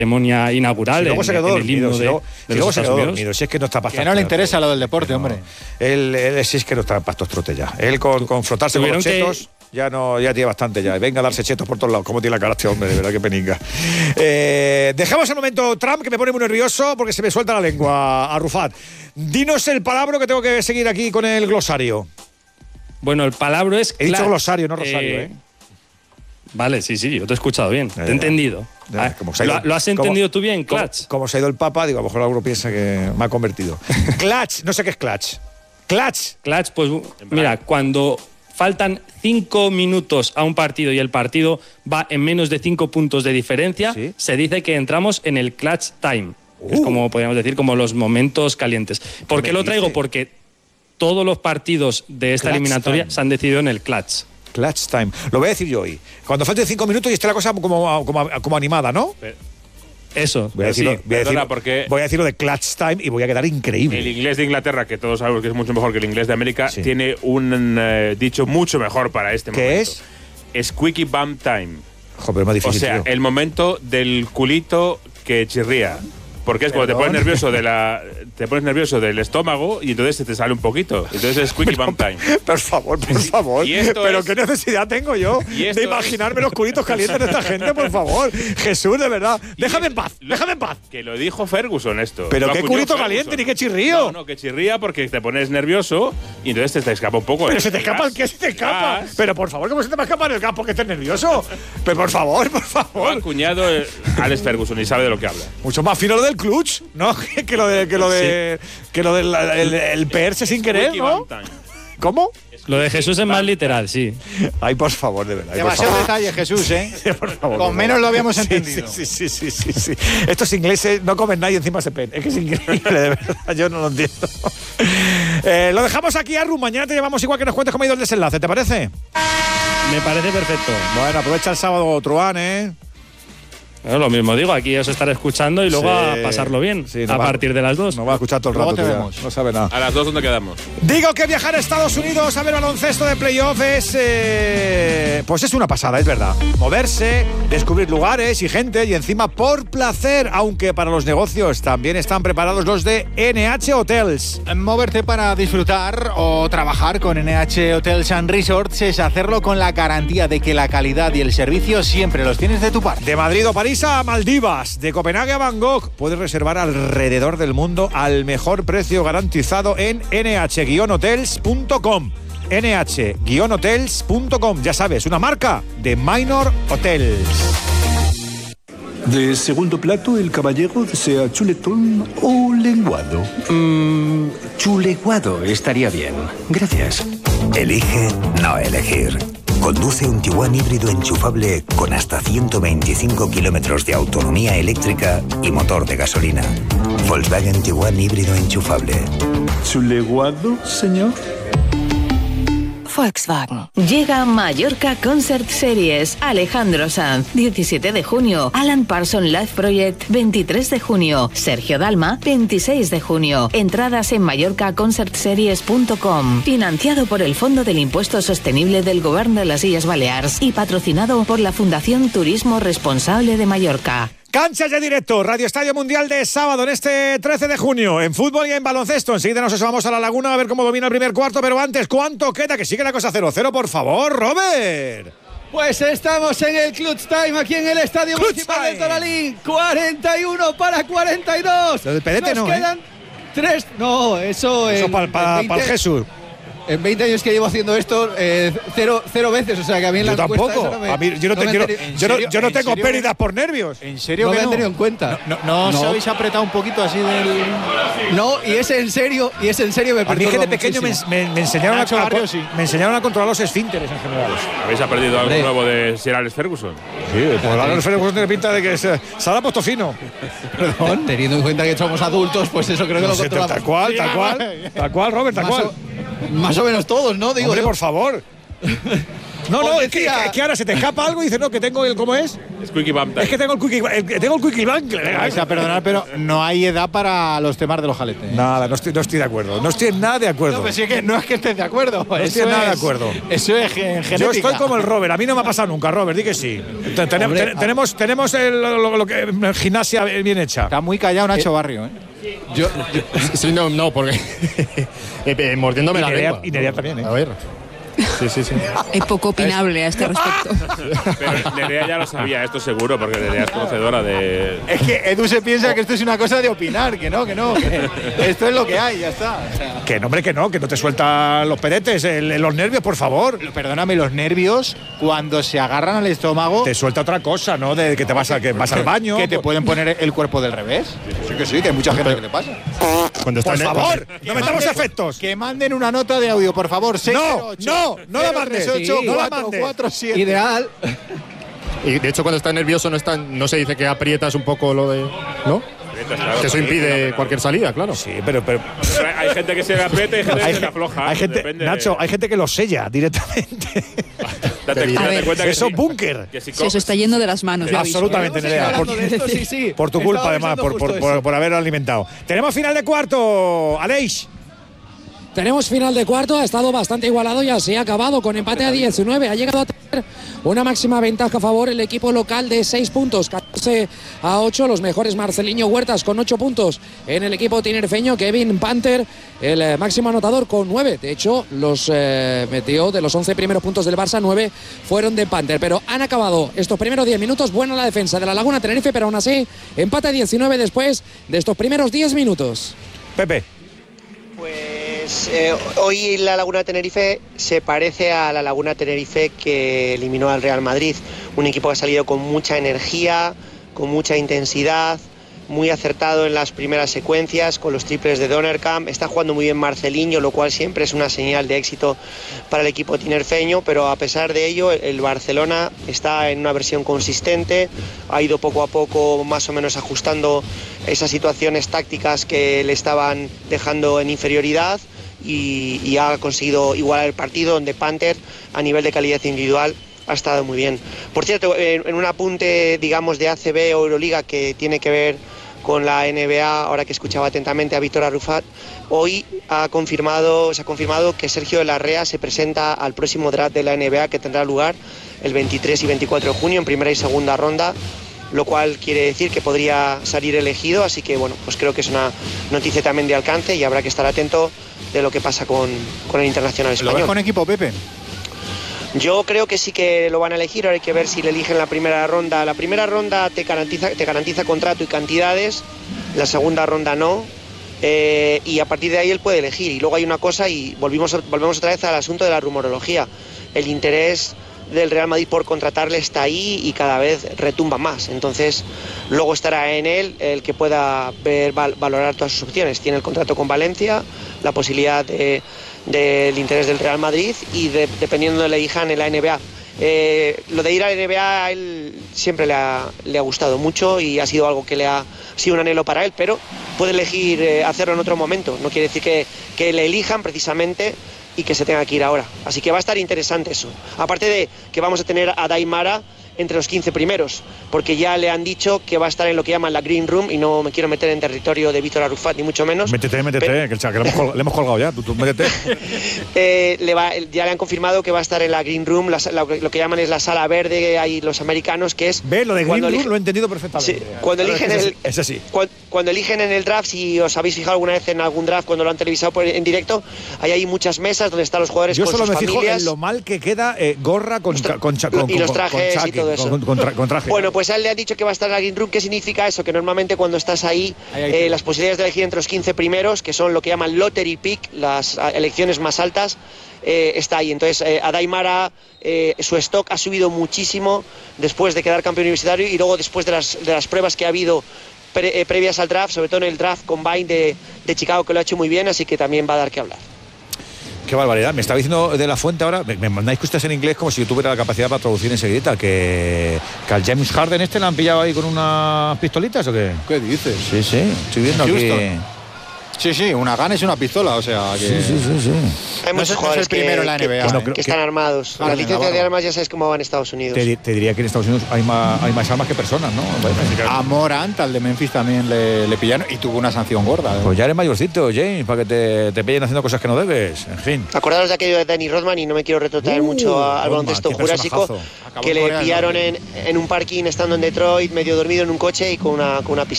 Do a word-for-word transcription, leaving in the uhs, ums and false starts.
ceremonia inaugural. Si luego en, se quedó en el himno dormido, si de, luego, de si luego los se quedó Estados Unidos. dormido, si es que no está para Que no le interesa lo del deporte, no. hombre. Él, él sí es que no está para estos trotes ya. Él con, con frotarse con los chetos... Que... Ya no, ya tiene bastante ya. Venga a darse chetos por todos lados. ¿Cómo tiene la cara este hombre? De verdad, que peninga. Eh, dejemos el momento Trump, que me pone muy nervioso porque se me suelta la lengua, a Rufat. Dinos el palabra que tengo que seguir aquí con el glosario. Bueno, el palabra es... He dicho glosario, no rosario, ¿eh? ¿eh? Vale, sí, sí, yo te he escuchado bien. Eh, te he entendido. Ya, Ah, como se ha ido, ¿Lo, ¿Lo has entendido como, tú bien, como, Clutch? como se ha ido el Papa, digo, a lo mejor alguno piensa que me ha convertido. Clutch, no sé qué es clutch. Clutch. Clutch, pues mira, cuando faltan cinco minutos a un partido y el partido va en menos de cinco puntos de diferencia, ¿sí? Se dice que entramos en el clutch time. Uh. Es como, podríamos decir, como los momentos calientes. ¿Por qué lo traigo? Dice? Porque todos los partidos de esta clutch eliminatoria time. Se han decidido en el clutch. Clutch time. Lo voy a decir yo hoy. Cuando falten cinco minutos y esté la cosa como, como, como animada, ¿no? Pero, Eso. Voy a, decirlo, sí, voy, a decirlo, porque voy a decirlo de clutch time y voy a quedar increíble. El inglés de Inglaterra, que todos sabemos que es mucho mejor que el inglés de América, sí. tiene un uh, dicho mucho mejor para este ¿Qué momento. ¿Qué es? Squeaky bum time. Joder, más difícil. O sea, tío. el momento del culito que chirría. Porque es cuando te pones nervioso de la te pones nervioso del estómago y entonces se te sale un poquito. Entonces es squeaky bum time. Por favor, por favor. Y esto Pero es, qué necesidad tengo yo de imaginarme es, los culitos calientes de esta gente, por favor. Jesús, de verdad. Déjame en paz, lo, déjame en paz. Que lo dijo Ferguson esto. Pero lo qué culito caliente, ni qué chirrío. No, no, que chirría porque te pones nervioso y entonces te, te escapa un poco. Pero se te escapa el qué, se te escapa. Gas. Pero por favor, ¿cómo se te va a escapar el gas porque estés nervioso? Pero por favor, por favor. Lo ha acuñado Alex Ferguson y sabe de lo que habla. Mucho más fino lo del clutch, ¿no? Que lo de que lo de sí. que lo del el, el perse sin querer, ¿no? ¿Cómo? Lo de Jesús es más literal, sí. Ay, por favor, de verdad. Demasiado detalle, Jesús, ¿eh? Sí, por favor, Con por menos favor. lo habíamos sí, entendido. Sí, sí, sí, sí, sí. Estos ingleses no comen nada y encima se pen. Es que es increíble, de verdad. Yo no lo entiendo. Eh, lo dejamos aquí, Arru. Mañana te llevamos igual que nos cuentes cómo ha ido el desenlace. ¿Te parece? Me parece perfecto. Bueno, aprovecha el sábado, Truán, ¿eh? Bueno, lo mismo digo, aquí os estaré escuchando y luego sí, a pasarlo bien, sí, no a va, partir de las dos. No va a escuchar todo el rato, te vemos. No sabe nada. A las dos, ¿dónde quedamos? Digo que viajar a Estados Unidos a ver baloncesto de playoff es... Eh, pues es una pasada, es verdad. Moverse, descubrir lugares y gente y encima por placer, aunque para los negocios también están preparados los de N H Hotels. Moverte para disfrutar o trabajar con N H Hotels and Resorts es hacerlo con la garantía de que la calidad y el servicio siempre los tienes de tu parte. De Madrid o París a Maldivas, de Copenhague a Bangkok, puedes reservar alrededor del mundo al mejor precio garantizado en ene hache guion hotels punto com. ene hache guion hotels punto com, ya sabes, una marca de Minor Hotels. De segundo plato, el caballero desea chuletón o lenguado. Mm, chuleguado estaría bien. Gracias. Elige no elegir. Conduce un Tiguan híbrido enchufable con hasta ciento veinticinco kilómetros de autonomía eléctrica y motor de gasolina. Volkswagen Tiguan híbrido enchufable. ¿Chuleguado, señor? Volkswagen. Llega Mallorca Concert Series. Alejandro Sanz, diecisiete de junio. Alan Parsons Live Project, veintitrés de junio. Sergio Dalma, veintiséis de junio. Entradas en mallorca concert series punto com. Financiado por el Fondo del Impuesto Sostenible del Govern de las Illes Balears y patrocinado por la Fundación Turismo Responsable de Mallorca. Canchas de directo, Radio Estadio Mundial de sábado en este trece de junio, en fútbol y en baloncesto. Enseguida nos asomamos a la Laguna a ver cómo domina el primer cuarto, pero antes, ¿cuánto queda? Que sigue la cosa cero cero, por favor, Robert. Pues estamos en el Clutch Time aquí en el Estadio Clutch Municipal time. de Toralín. cuarenta y uno para cuarenta y dos. Lo del pedete Nos no, quedan ¿eh? tres. No, eso, Eso en, para pa, pa el Jesús. En veinte años que llevo haciendo esto, eh, cero, cero veces, o sea que a mí en la yo encuesta tampoco. eso no me, a mí, yo no, no te, me yo no, tenido, yo no, serio, yo no tengo serio, pérdidas por nervios. ¿En serio no que me no? han tenido en cuenta. No, no, no os habéis apretado un poquito así del... No, y es en serio, y es en serio me A mí que de pequeño me, me, me, enseñaron a, Barrio, sí. me enseñaron a controlar los esfínteres en general. ¿Habéis aprendido algo Hombre. nuevo de Sir Alex Ferguson? Sí, pues Alex Ferguson tiene pinta de que se, se ha puesto fino. Perdón, teniendo en cuenta que somos adultos, pues eso creo que No lo sé, controlamos. tal cual, tal cual. Tal cual, Robert, tal Más cual. o, más o menos todos, ¿no? Digo Hombre, yo. por favor. No, no, es que, es que ahora se te escapa algo y dices, no, que tengo el, ¿cómo es? Es Quickie Bump. Es que tengo el Quickie, el, tengo el Quickie Bump. Vais a perdonar, pero no hay edad para los temas de los jaletes. Nada, no estoy, no estoy de acuerdo. No estoy en nada de acuerdo. No, pero sí que no es que estés de acuerdo. No estoy en nada de acuerdo. Eso es en genética. Yo estoy como el Robert. A mí no me ha pasado nunca, Robert. Di que sí. Ten, ten, Hombre, ten, tenemos tenemos el, lo, lo que, gimnasia bien hecha. Está muy callado Nacho eh, Barrio, ¿eh? Yo, yo sí, no, no, porque eh, mordiéndome y la Nerea, lengua. Y Nerea también, ¿eh? A ver. Sí, sí, sí. Es poco opinable a este respecto. Pero Nerea ya lo sabía, esto seguro, porque Nerea es conocedora de. Es que Edu se piensa que esto es una cosa de opinar, que no, que no. Que esto es lo que hay, ya está. O sea, que no, hombre, que no, que no te sueltan los peretes, el, los nervios, por favor. Perdóname, los nervios, cuando se agarran al estómago. Te suelta otra cosa, ¿no? De que te vas, a, que vas al baño. Que te pueden poner el cuerpo del revés. Sí, que sí, que hay mucha gente que le pasa. Por favor, no metamos efectos. Que manden una nota de audio, por favor. No, no, no la mandes. Sí, no la mandes. Ideal. Y de hecho, cuando estás nervioso no, está, no se dice que aprietas un poco lo de. ¿No? Claro, que eso impide cualquier salida, claro. Sí, pero, pero, pero hay gente que se le aprieta y hay gente hay que se le afloja. Hay gente, Nacho, hay gente que lo sella directamente. Date, date cuenta que eso es si, búnker. Si se está yendo de las manos. Absolutamente, Nerea. Por, esto, sí, sí. por tu culpa, además, por, por, por, por haberlo alimentado. Tenemos final de cuarto, Aleix. Tenemos final de cuarto, ha estado bastante igualado y así ha acabado con empate a diecinueve. Ha llegado a tener una máxima ventaja a favor el equipo local de seis puntos, catorce a ocho. Los mejores Marceliño Huertas con ocho puntos en el equipo tinerfeño. Kevin Panther, el eh, máximo anotador con nueve. De hecho, los eh, metió de los once primeros puntos del Barça, nueve fueron de Panther. Pero han acabado estos primeros diez minutos. Buena la defensa de la Laguna Tenerife, pero aún así empate a diecinueve después de estos primeros diez minutos. Pepe. Pues eh, hoy la Laguna Tenerife se parece a la Laguna Tenerife que eliminó al Real Madrid, un equipo que ha salido con mucha energía, con mucha intensidad, muy acertado en las primeras secuencias con los triples de Donnerkamp. Está jugando muy bien Marceliño, lo cual siempre es una señal de éxito para el equipo tinerfeño, pero a pesar de ello el Barcelona está en una versión consistente, ha ido poco a poco más o menos ajustando esas situaciones tácticas que le estaban dejando en inferioridad y, y ha conseguido igualar el partido, donde Panther a nivel de calidad individual ha estado muy bien. Por cierto, en, en un apunte, digamos, de A C B o Euroliga que tiene que ver con la N B A, ahora que escuchaba atentamente a Víctor Arrufat, hoy ha confirmado, se ha confirmado que Sergio de la Rea se presenta al próximo draft de la N B A que tendrá lugar el veintitrés y veinticuatro de junio en primera y segunda ronda, lo cual quiere decir que podría salir elegido, así que bueno, pues creo que es una noticia también de alcance y habrá que estar atento de lo que pasa con, con el internacional español. ¿Lo ves con equipo, Pepe? Yo creo que sí que lo van a elegir, ahora hay que ver si le eligen la primera ronda. La primera ronda te garantiza, te garantiza contrato y cantidades, la segunda ronda no, eh, y a partir de ahí él puede elegir. Y luego hay una cosa, y volvimos, volvemos otra vez al asunto de la rumorología. El interés del Real Madrid por contratarle está ahí y cada vez retumba más. Entonces, luego estará en él el que pueda ver, val, valorar todas sus opciones. Tiene el contrato con Valencia, la posibilidad de... del interés del Real Madrid y de, dependiendo de le elijan en la N B A. Eh, lo de ir a la N B A a él siempre le ha, le ha gustado mucho y ha sido algo que le ha sido un anhelo para él, pero puede elegir eh, hacerlo en otro momento. No quiere decir que, que le elijan precisamente y que se tenga que ir ahora. Así que va a estar interesante eso. Aparte de que vamos a tener a Daimara entre los quince primeros, porque ya le han dicho que va a estar en lo que llaman la Green Room, y no me quiero meter en territorio de Víctor Arrufat, ni mucho menos. Métete, métete, pero, que, el, que le, hemos colgado, le hemos colgado ya, tú, tú métete. eh, le va, ya le han confirmado que va a estar en la Green Room, la, la, lo que llaman es la sala verde, hay los americanos, que es... Ve, lo de Green Room lo he entendido perfectamente. Sí, cuando eligen es, el, es así. Cuando, cuando eligen en el draft, si os habéis fijado alguna vez en algún draft cuando lo han televisado por, en directo, hay ahí muchas mesas donde están los jugadores Yo con solo sus me fijo familias. en lo mal que queda eh, gorra con, con, con, con, y los trajes con, con y todo eso. Con, con, con, con traje. Bueno, pues a él le han dicho que va a estar en la Green Room. ¿Qué significa eso? Que normalmente cuando estás ahí, ahí, ahí eh, las posibilidades de elegir entre los quince primeros, que son lo que llaman lottery pick, las elecciones más altas, eh, está ahí. Entonces, eh, a Daimara, eh, su stock ha subido muchísimo después de quedar campeón universitario y luego después de las, de las pruebas que ha habido pre, eh, previas al draft, sobre todo en el draft combine de, de Chicago, que lo ha hecho muy bien, así que también va a dar que hablar. Qué barbaridad, me estaba diciendo de la fuente ahora, me, me mandáis cosas en inglés como si yo tuviera la capacidad para traducir enseguida, que, que al James Harden este le han pillado ahí con unas pistolitas o qué. ¿Qué dices? Sí, sí, estoy viendo aquí. Sí, sí, una gana es una pistola, o sea que... Sí, sí, sí, sí. Hay muchos no es jugadores el primero que, en la N B A, que, ¿eh? que, que están armados. Claro, la licencia Navarro. de armas ya sabes cómo va en Estados Unidos. Te, te diría que en Estados Unidos hay más, hay más armas que personas, ¿no? A Morant, al de Memphis, también le, le pillaron y tuvo una sanción gorda. ¿eh? Pues ya eres mayorcito, James, para que te, te pillen haciendo cosas que no debes. En fin. Acordaros de aquello de Danny Rodman, y no me quiero retrotraer Uh, mucho a- al Rodman, baloncesto qué jurásico, personajazo. Acabó que en le Corea del pillaron Norte. en, en un parking estando en Detroit, medio dormido en un coche y con una, con una pistola.